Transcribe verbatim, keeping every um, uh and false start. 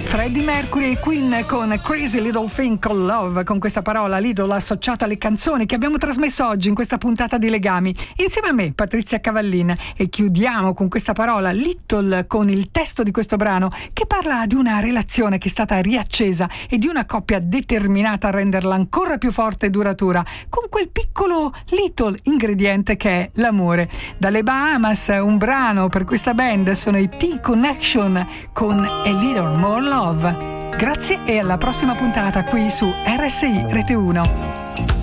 Freddie Mercury e Queen con Crazy Little Thing Called Love, con questa parola Little associata alle canzoni che abbiamo trasmesso oggi in questa puntata di Legami insieme a me, Patrizia Cavallin, e chiudiamo con questa parola Little con il testo di questo brano che parla di una relazione che è stata riaccesa e di una coppia determinata a renderla ancora più forte e duratura con quel piccolo little ingrediente che è l'amore. Dalle Bahamas un brano per questa band sono i T-Connection con A Little More Love. Grazie e alla prossima puntata qui su R S I Rete uno.